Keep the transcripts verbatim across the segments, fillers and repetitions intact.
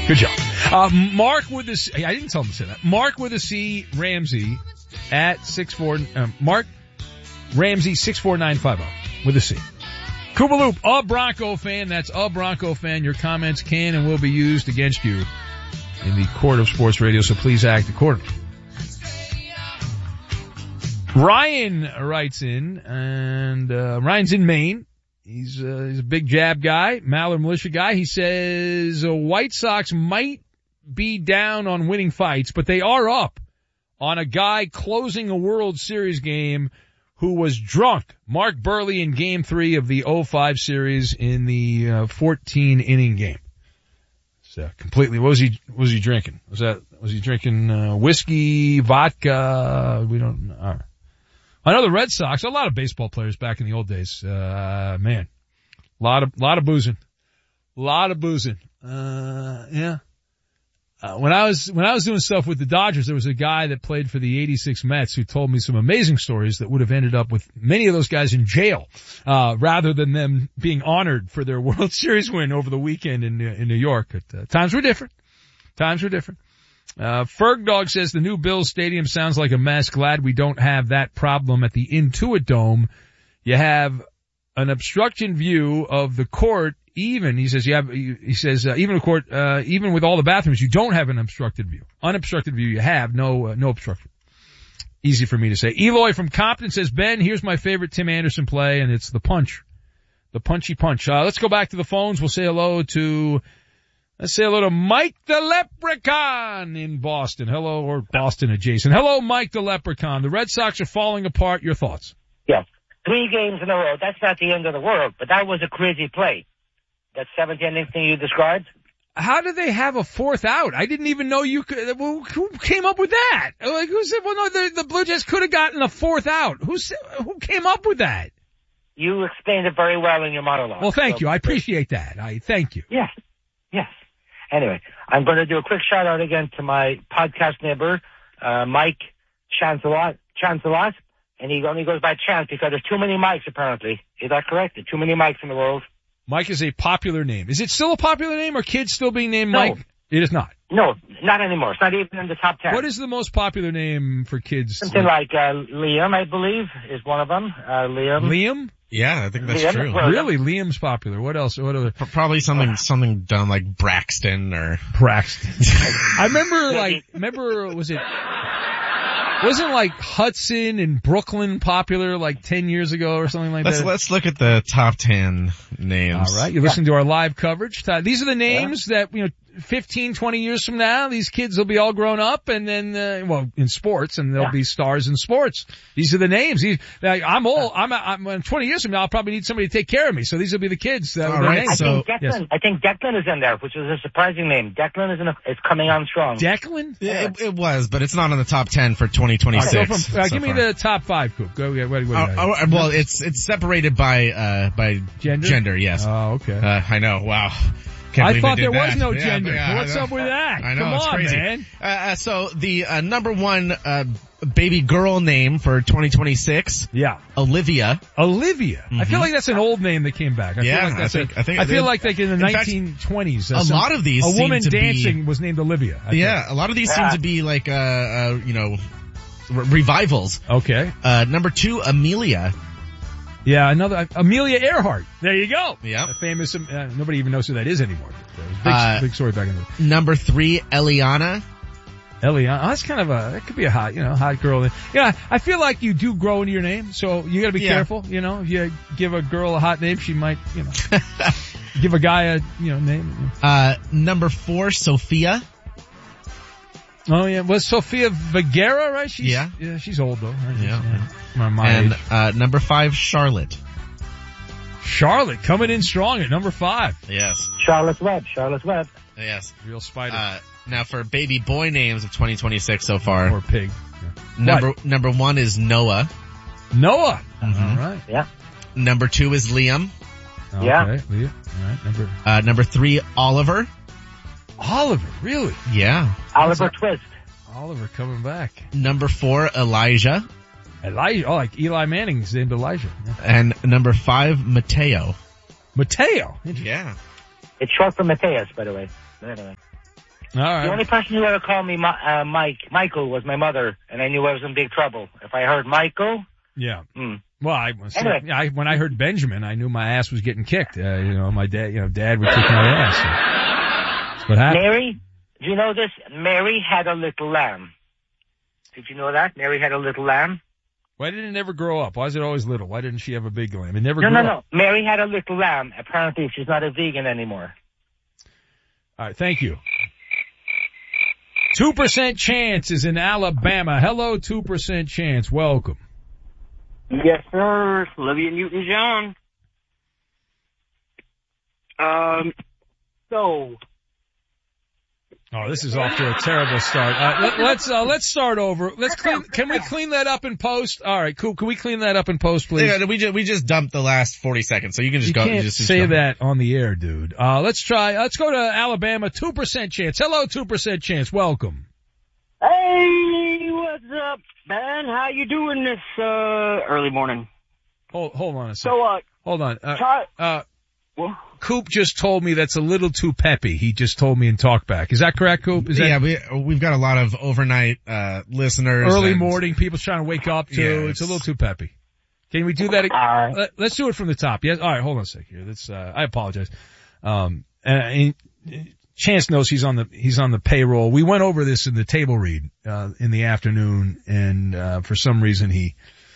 Good job. Uh, Mark with a C, I didn't tell him to say that. Mark with a C, Ramsey at six four, um, Mark Ramsey six four nine five zero with a C. Koopaloop, a Bronco fan. That's a Bronco fan. Your comments can and will be used against you in the court of sports radio, so please act accordingly. Ryan writes in, and uh, Ryan's in Maine. He's, uh, he's a big Jab guy, Maller militia guy. He says uh, White Sox might be down on winning fights, but they are up on a guy closing a World Series game who was drunk. Mark Burley in Game three of the oh five series in the uh, fourteen inning game. So completely, what was he, what was he drinking? Was that, was he drinking uh, whiskey, vodka? We don't know. All right. I know the Red Sox, a lot of baseball players back in the old days, uh, man, a lot of, lot of boozing, a lot of boozing, uh, yeah. Uh, when I was, when I was doing stuff with the Dodgers, there was a guy that played for the eighty-six Mets who told me some amazing stories that would have ended up with many of those guys in jail, uh, rather than them being honored for their World Series win over the weekend in, in New York. But, uh, times were different. Times were different. Uh, Ferg Dog says the new Bills stadium sounds like a mess. Glad we don't have that problem at the Intuit Dome. You have an obstruction view of the court. Even, he says, you have, he says, uh, even the court, uh, even with all the bathrooms, you don't have an obstructed view. Unobstructed view you have, no, uh, no obstruction. Easy for me to say. Eloy from Compton says, Ben, here's my favorite Tim Anderson play, and it's the punch. The punchy punch. Uh, let's go back to the phones. We'll say hello to, let's say hello to Mike the Leprechaun in Boston. Hello, or Boston adjacent. Hello, Mike the Leprechaun. The Red Sox are falling apart. Your thoughts? Yes. Three games in a row. That's not the end of the world, but that was a crazy play. That seventh inning thing you described? How did they have a fourth out? I didn't even know you could. Well, who came up with that? Like, who said, well, no, the, the Blue Jays could have gotten a fourth out. Who said, who came up with that? You explained it very well in your monologue. Well, thank so, you. I appreciate that. I thank you. Yes. Yes. Anyway, I'm going to do a quick shout out again to my podcast neighbor, uh, Mike Chancelot, Chancelot, and he only goes by Chance because there's too many mics apparently. Is that correct? There's too many mics in the world. Mike is a popular name. Is it still a popular name? Are kids still being named no. Mike? It is not. No, not anymore. It's not even in the top ten. What is the most popular name for kids? Something like, uh, Liam, I believe, is one of them. Uh, Liam. Liam? Yeah, I think that's Liam, true. well, Really? Liam's popular. What else? What other? Probably something, something done like Braxton or... Braxton. I remember like, remember, was it, wasn't like Hudson and Brooklyn popular like ten years ago or something like let's, that? Let's look at the top ten names. All right. You're listening to our live coverage. These are the names yeah. that, you know, fifteen, twenty years from now, these kids will be all grown up and then, uh, well, in sports, and they'll yeah. be stars in sports. These are the names. These, like, I'm old. I'm, I'm, twenty years from now, I'll probably need somebody to take care of me. So these will be the kids. That all right. names. I so, think Declan, yes. I think Declan is in there, which is a surprising name. Declan is in a, is coming on strong. Declan? Yeah, it, it was, but it's not on the top ten for twenty twenty-six. Right, so from, uh, so give far. me the top five, Coop. Go, yeah, what, what, what, oh, oh, well, it's, it's separated by, uh, by gender? Gender, yes. Oh, okay. Uh, I know. Wow. Can't I thought there that. was no yeah, gender. Yeah, What's up with that? I know, Come it's on, crazy. man. Uh, uh, so the uh, number one uh, baby girl name for twenty twenty-six, yeah, Olivia. Olivia. Mm-hmm. I feel like that's an old name that came back. I yeah, feel like that's I think. A, I, think I feel it, like like in the in nineteen twenties, fact, a some, lot of these, a woman seem to dancing be, was named Olivia. I yeah, think. a lot of these yeah. seem to be like, uh, uh you know, re- revivals. Okay. Uh, number two, Amelia. Yeah, another, uh, Amelia Earhart. There you go. Yeah. A famous, uh, nobody even knows who that is anymore. But, uh, it was a big, Uh, big story back in the day. Number three, Eliana. Eliana. Oh, that's kind of a, that could be a hot, you know, hot girl. Yeah, I feel like you do grow into your name, so you gotta be Yeah. careful, you know. If you give a girl a hot name, she might, you know, give a guy a, you know, name. Uh, number four, Sophia. Oh yeah, was Sofia Vergara, right? She's, Yeah. Yeah, she's old though. Right? Yeah. yeah. My And, age. uh, number five, Charlotte. Charlotte coming in strong at number five. Yes. Charlotte Webb. Charlotte Webb. Yes. Real spider. Uh, now for baby boy names of twenty twenty-six so far. Or pig. Yeah. Number, number one is Noah. Noah. Mm-hmm. All right. Yeah. Number two is Liam. Okay. Yeah. Leah. All right. Number, Uh, number three, Oliver. Oliver. Really? Yeah. Oliver Twist. Oliver coming back. Number four, Elijah. Elijah. Oh, like Eli Manning's named Elijah. Yeah. And number five, Mateo. Mateo. Yeah. It's short for Mateus, by the way. Anyway. All right. The only person who ever called me uh, Mike, Michael, was my mother, and I knew I was in big trouble. If I heard Michael, yeah. Mm. Well, I was, anyway. yeah, I, when I heard Benjamin, I knew my ass was getting kicked. Uh, you know, my dad, you know, dad would kick my ass. So that's what happened. Mary, do you know this? Mary had a little lamb. Did you know that? Mary had a little lamb. Why didn't it ever grow up? Why is it always little? Why didn't she have a big lamb? It never no, grew no, up. No, no, Mary had a little lamb. Apparently, she's not a vegan anymore. All right, thank you. two percent Chance is in Alabama. Hello, two percent Chance. Welcome. Yes, sir. Olivia Newton-John. Um, so. Oh, this is off to a terrible start. Uh, let, let's, uh, let's start over. Let's clean, can we clean that up in post? All right, cool. Can we clean that up in post, please? Yeah, we just, we just dumped the last forty seconds, so you can just you go. Can't just, just say jump. that on the air, dude. Uh, let's try, let's go to Alabama, two percent Chance. Hello, two percent Chance. Welcome. Hey, what's up, man? How you doing this, uh, early morning? Hold, hold on a second. So, uh, hold on. Uh, try, uh, well, Coop just told me that's a little too peppy. He just told me in talkback. Is that correct, Coop? Is that yeah, we, we've got a lot of overnight, uh, listeners. early and, morning, people trying to wake up too. Yeah, it's a little too peppy. Can we do that again? All right. Let, let's do it from the top. Yes. All right. Hold on a second here. That's, uh, I apologize. Um, and, and Chance knows he's on the, he's on the payroll. We went over this in the table read, uh, in the afternoon, and, uh, for some reason he,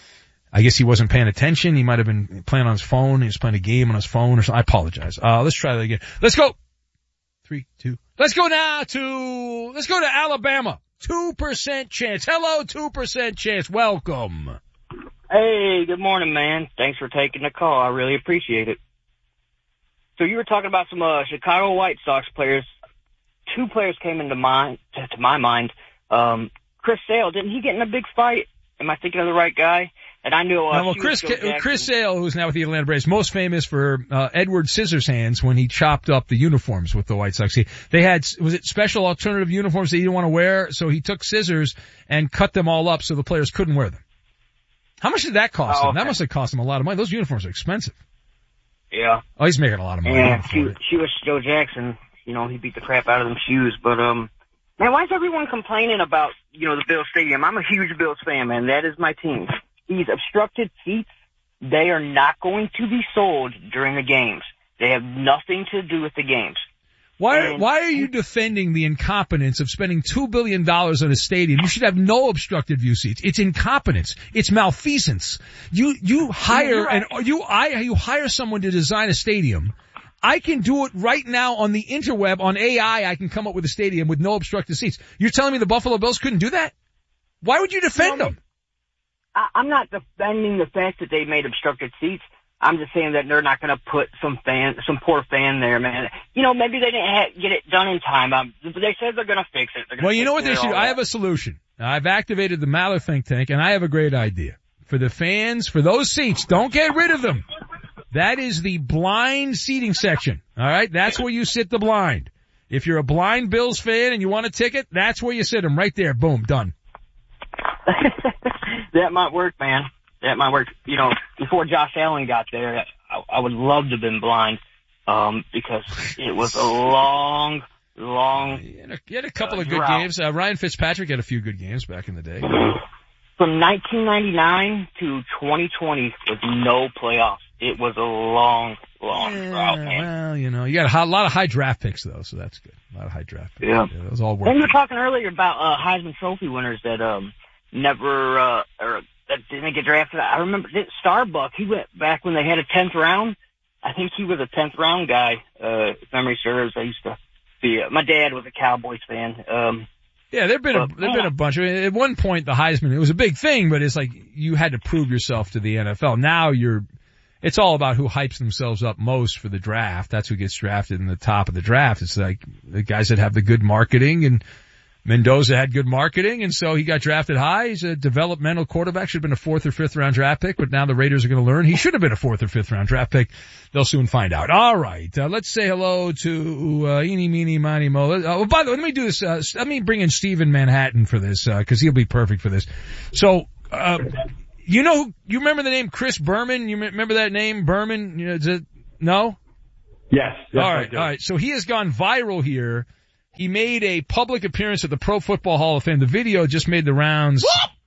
I guess he wasn't paying attention. He might have been playing on his phone. He was playing a game on his phone or something. I apologize. Uh, let's try that again. Let's go. Three, two. Let's go now to, let's go to Alabama. two percent Chance. Hello, two percent Chance. Welcome. hey, good morning, man. Thanks for taking the call. I really appreciate it. So you were talking about some, uh, Chicago White Sox players. Two players came into mind, to, to my mind. Um, Chris Sale, didn't he get in a big fight? Am I thinking of the right guy? And I knew, uh, now, well, Chris, Chris Sale, who's now with the Atlanta Braves, most famous for, uh, Edward Scissorhands when he chopped up the uniforms with the White Sox. He, they had, was it special alternative uniforms that he didn't want to wear? So he took scissors and cut them all up so the players couldn't wear them. How much did that cost oh, him? okay. That must have cost him a lot of money. Those uniforms are expensive. Yeah. Oh, he's making a lot of money. And she, she was Joe Jackson. You know, he beat the crap out of them shoes. But, um, man, why is everyone complaining about, you know, the Bills Stadium? I'm a huge Bills fan, man. That is my team. These obstructed seats, they are not going to be sold during the games. They have nothing to do with the games. Why, And, why are you defending the incompetence of spending two billion dollars on a stadium? You should have no obstructed view seats. It's incompetence. It's malfeasance. You, you hire right. and you, I, you hire someone to design a stadium. I can do it right now on the interweb, on A I. I can come up with a stadium with no obstructed seats. You're telling me the Buffalo Bills couldn't do that? Why would you defend No, them? I, I'm not defending the fact that they made obstructed seats. I'm just saying that they're not going to put some fan, some poor fan there, man. You know, maybe they didn't ha- get it done in time. Um, they said they're going to fix it. Well, you know what they should do? I have a solution. I've activated the Maller think tank, and I have a great idea. For the fans, for those seats, don't get rid of them. That is the blind seating section. All right? That's where you sit the blind. If you're a blind Bills fan and you want a ticket, that's where you sit them. Right there. Boom. Done. That might work, man. That might work. You know, before Josh Allen got there, I, I would love to have been blind, um, because it was a long, long. You had a, you had a couple uh, of good drought. games. Uh, Ryan Fitzpatrick had a few good games back in the day. From nineteen ninety-nine to twenty twenty was no playoffs. It was a long, long Yeah, drought, man. well, you know, you got a, hot, a lot of high draft picks though, so that's good. A lot of high draft picks. Yeah. yeah those all work. And you were talking earlier about uh, Heisman Trophy winners that um never uh, or that didn't get drafted. I remember Starbuck. He went back when they had a tenth round. I think he was a tenth round guy. Uh, if memory serves, I used to be. Uh, my dad was a Cowboys fan. Um, Yeah, there've been a, But, there've yeah. been a bunch. I mean, at one point, the Heisman, it was a big thing, but it's like you had to prove yourself to the N F L. Now you're, it's all about who hypes themselves up most for the draft. That's who gets drafted in the top of the draft. It's like the guys that have the good marketing, and Mendoza had good marketing, and so he got drafted high. He's a developmental quarterback. Should have been a fourth or fifth round draft pick, but now the Raiders are going to learn he should have been a fourth or fifth round draft pick. They'll soon find out. All right, uh, let's say hello to uh, Eeny, Meeny, Miny, Mo. Uh, oh, by the way, let me do this. Uh, let me bring in Steve in Manhattan for this because uh, he'll be perfect for this. So, uh, you know, who, you remember the name Chris Berman? You remember that name, Berman? You know, is it, no? Yes. yes all I right, do. all right. So he has gone viral here. He made a public appearance at the Pro Football Hall of Fame. The video just made the rounds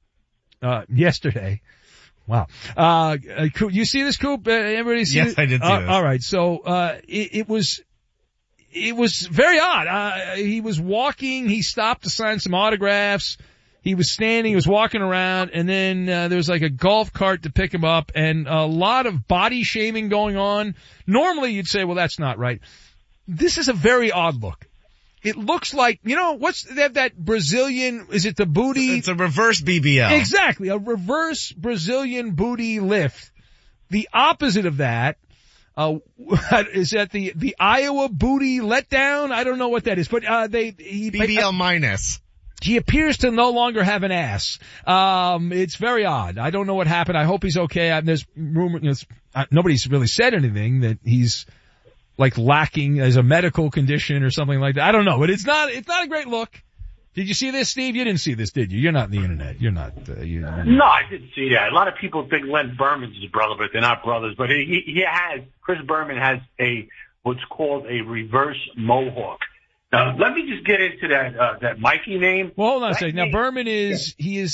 uh, yesterday. Wow. Uh, uh, Coop, you see this, Coop? Uh, everybody see Yes, it? I did see uh, this. All right. So, uh, it, it was, it was very odd. Uh, he was walking. He stopped to sign some autographs. He was standing. He was walking around, and then uh, there was like a golf cart to pick him up, and a lot of body shaming going on. Normally, you'd say, "Well, that's not right." This is a very odd look. It looks like, you know, what's that, that Brazilian, is it the booty? It's a reverse B B L. Exactly, a reverse Brazilian booty lift. The opposite of that, uh, is that the, the Iowa booty letdown? I don't know what that is, but, uh, they, he, B B L minus. He appears to no longer have an ass. Um, it's very odd. I don't know what happened. I hope he's okay. I, there's rumor, you know, uh, nobody's really said anything that he's, like lacking as a medical condition or something like that. I don't know, but it's not, it's not a great look. Did you see this, Steve? You didn't see this, did you? You're not on the internet. You're not, uh, you, No, I didn't see that. A lot of people think Len Berman's his brother, but they're not brothers. But he, he has, Chris Berman has a, what's called a reverse mohawk. Now, let me just get into that, uh, that Mikey name. Well, hold on a That second. Now, name- Berman is, he is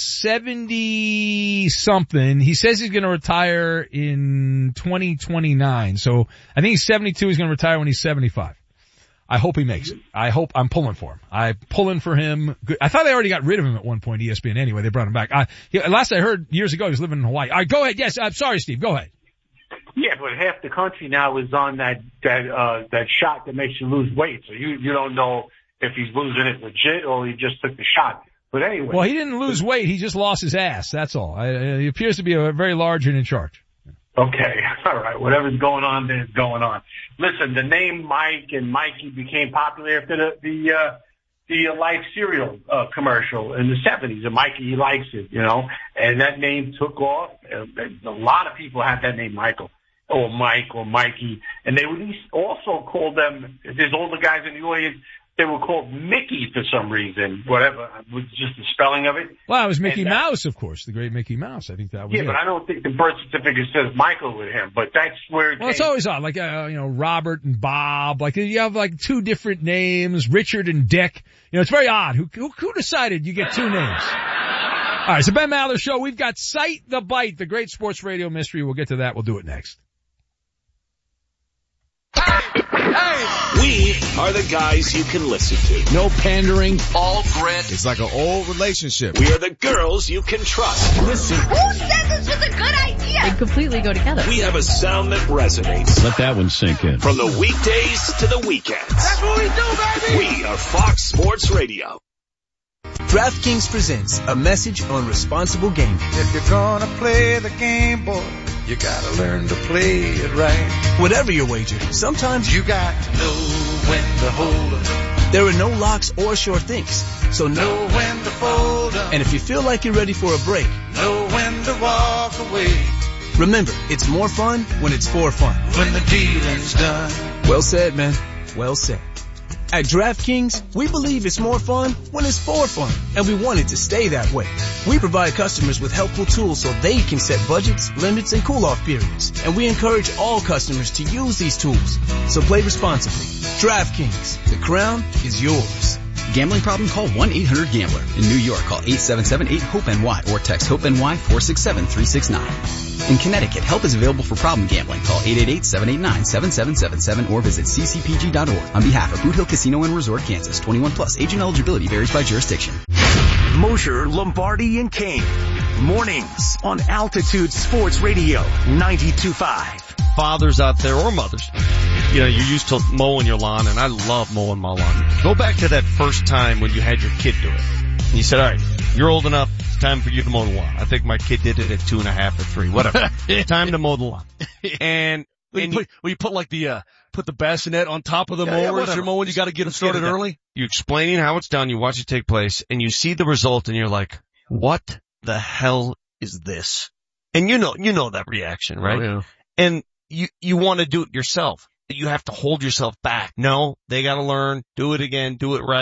seventy something. He says he's going to retire in twenty twenty-nine. So I think he's seventy-two. He's going to retire when he's seventy-five. I hope he makes it. I hope, I'm pulling for him. I'm pulling for him. Good. I thought they already got rid of him at one point, E S P N anyway. They brought him back. I, he, last I heard years ago, he was living in Hawaii. All right, go ahead. Yes, I'm sorry, Steve. Go ahead. Yeah, but half the country now is on that, that, uh, that shot that makes you lose weight. So you, you don't know if he's losing it legit or he just took the shot. But anyway. Well, he didn't lose weight. He just lost his ass. That's all. I, he appears to be a very large and in charge. Okay. All right. Whatever's going on, there's going on. Listen, the name Mike and Mikey became popular after the, the, uh, the uh, Life cereal, uh, commercial in the seventies. And Mikey, he likes it, you know, and that name took off. Uh, a lot of people have that name, Michael. Or Mike or Mikey, and they would also call them, there's older guys in the audience, they were called Mickey for some reason, whatever, it was just the spelling of it. Well, it was Mickey And that- Mouse, of course, the great Mickey Mouse. I think that was Yeah, it. but I don't think the birth certificate says Michael with him, but that's where it Well, it's came. always odd, like, uh, you know, Robert and Bob, like, you have like two different names, Richard and Dick. You know, it's very odd. Who, who, who decided you get two names? All right, so Ben Maller Show, we've got Cite the Bite, the great sports radio mystery. We'll get to that. We'll do it next. We are the guys you can listen to. No pandering. All grit. It's like an old relationship. We are the girls you can trust. Listen. Who said this was a good idea? They completely go together. We have a sound that resonates. Let that one sink in. From the weekdays to the weekends. That's what we do, baby! We are Fox Sports Radio. DraftKings presents a message on responsible gaming. If you're gonna play the game, boy, you gotta learn to play it right. Whatever your wager, sometimes You got to know when to hold 'em, there are no locks or sure things. So know know when to fold 'em, And if you feel like you're ready for a break, know when to walk away. remember, it's more fun when it's for fun. When the dealing's done. Well said, man. Well said. At DraftKings, we believe it's more fun when it's for fun, and we want it to stay that way. We provide customers with helpful tools so they can set budgets, limits, and cool-off periods, and we encourage all customers to use these tools. So play responsibly. DraftKings, the crown is yours. Gambling problem? Call one eight hundred gambler. In New York, call eight seven seven eight hope N Y or text HOPE-NY four six seven three six nine. In Connecticut, help is available for problem gambling. Call eight eight eight seven eight nine seven seven seven seven or visit c c p g dot org. On behalf of Boot Hill Casino and Resort, Kansas, twenty-one plus. Agent eligibility varies by jurisdiction. Mosher, Lombardi, and Kane. Mornings on Altitude Sports Radio ninety-two point five. Fathers out there or mothers, you know, you're used to mowing your lawn, and I love mowing my lawn. Go back to that first time when you had your kid do it. And you said, all right, you're old enough, it's time for you to mow the lawn. I think my kid did it at two and a half or three, whatever. Time to mow the lawn. And, Well, and you, put, well, you put like the, uh, put the bassinet on top of the Yeah, yeah, mower as whatever. you're mowing. You got to get them Let's get started it done. early. You explaining how it's done, you watch it take place, and you see the result, and you're like, what the hell is this? And you know, you know that reaction, right? Oh, yeah. And you, you want to do it yourself. You have to hold yourself back. No, they got to learn, do it again, do it right.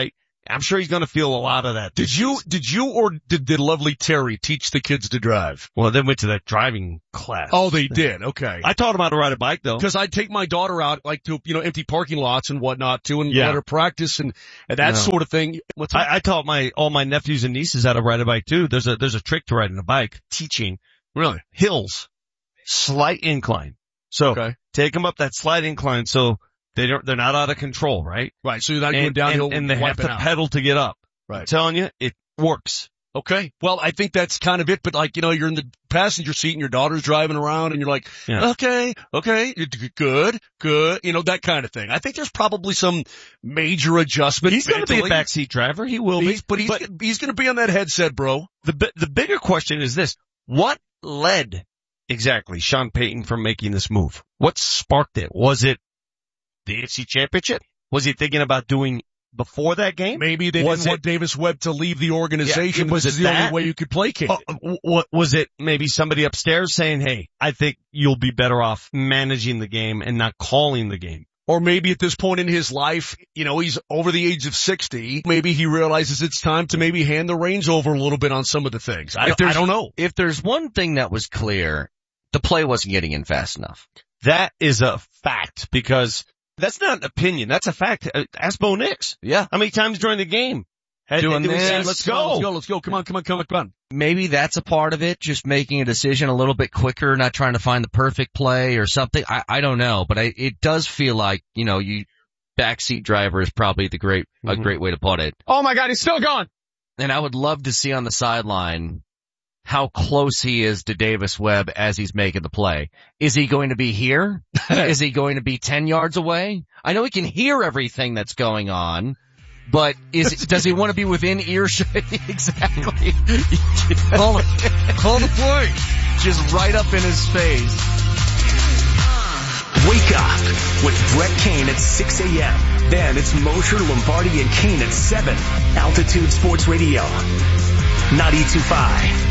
I'm sure he's going to feel a lot of that. Did you, did you or did, did lovely Terry teach the kids to drive? Well, they went to that driving class. Oh, they did. Okay. I taught them how to ride a bike though. Cause I'd take my daughter out like to, you know, empty parking lots and whatnot too and Yeah. let her practice and, and that No. sort of thing. What's I, I taught my, all my nephews and nieces how to ride a bike too. There's a, there's a trick to riding a bike, teaching. Really? Hills. Slight incline. So, Okay. take them up that slight incline so they don't, they're not out of control, right? Right. So you're not going And, downhill and, and they have wiping to out. pedal to get up. I'm Right. telling you, it works. Okay. Well, I think that's kind of it, but like, you know, you're in the passenger seat and your daughter's driving around and you're like, Yeah. okay, okay, you're d- good, good, you know, that kind of thing. I think there's probably some major adjustment. He's going to be a mentally. backseat driver. He will He's, be. but he's, But he's going to be on that headset, bro. the, bi- the bigger question is this. What led exactly Sean Payton from making this move? What sparked it? Was it the A F C Championship? Was he thinking about doing before that game? Maybe they Was didn't it- want Davis Webb to leave the organization. Yeah, was this is it the that? only way you could placate Oh, it. w- w- was it maybe somebody upstairs saying, hey, I think you'll be better off managing the game and not calling the game? Or maybe at this point in his life, you know, he's over the age of sixty. Maybe he realizes it's time to maybe hand the reins over a little bit on some of the things. I, If don't- I there's- don't know. If there's one thing that was clear, the play wasn't getting in fast enough. That is a fact because that's not an opinion. That's a fact. Uh, Ask Bo Nix. Yeah. How many times during the game? Had, Doing it was- this. Let's go. Let's go. Let's go. Come on. Come on. Come on. Come on. Maybe that's a part of it, just making a decision a little bit quicker, not trying to find the perfect play or something. I, I don't know, but I, it does feel like, you know, you, backseat driver is probably the great, a Mhm. great way to put it. Oh my God, he's still gone. And I would love to see on the sideline how close he is to Davis Webb as he's making the play. Is he going to be here? Is he going to be ten yards away? I know he can hear everything that's going on, but is does he want to be within earshot? Exactly. Call it. Call the play. Just right up in his face. Wake up with Brett Kane at six a.m. Then it's Mosher, Lombardi, and Kane at seven. Altitude Sports Radio. ninety-two point five.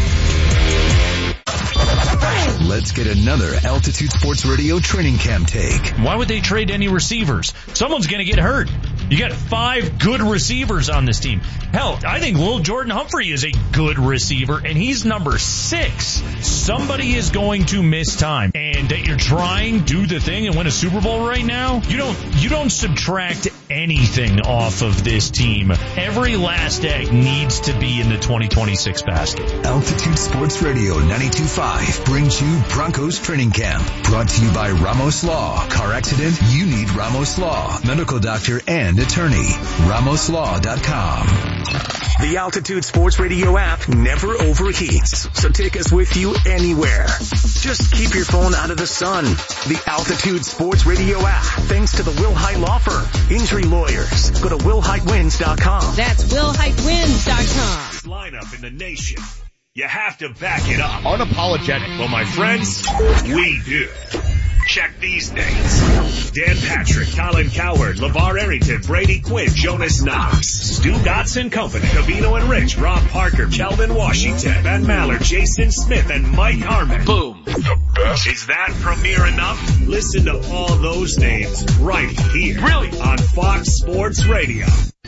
Let's get another Altitude Sports Radio training camp take. Why would they trade any receivers? Someone's going to get hurt. You got five good receivers on this team. Hell, I think Lil Jordan Humphrey is a good receiver, and he's number six. Somebody is going to miss time. And that you're trying, do the thing, and win a Super Bowl right now, you don't, you don't subtract anything off of this team. Every last egg needs to be in the twenty twenty-six basket. Altitude Sports Radio ninety-two point five brings you Broncos Training Camp. Brought to you by Ramos Law. Car accident? You need Ramos Law. Medical doctor and attorney. ramos law dot com. The Altitude Sports Radio app never overheats, so take us with you anywhere. Just keep your phone out of the sun. The Altitude Sports Radio app, thanks to the Will Height Law Firm. Injury lawyers. Go to will height wins dot com. That's will height wins dot com. Lineup in the nation. You have to back it up. Unapologetic. Well, my friends, we do. Check these names. Dan Patrick, Colin Coward, LeVar Arrington, Brady Quinn, Jonas Knox, Stu Dotson Company, Cavino and Rich, Rob Parker, Calvin Washington, Ben Mallard, Jason Smith, and Mike Harmon. Boom. The best. Is that premiere enough? Listen to all those names right here. Really? On Fox Sports Radio.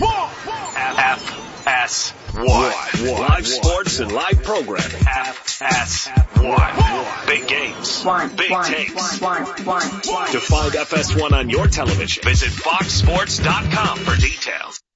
F S what? Live sports and live programming. F S what? Big games. Big takes. To find F S one on your television, visit fox sports dot com for details.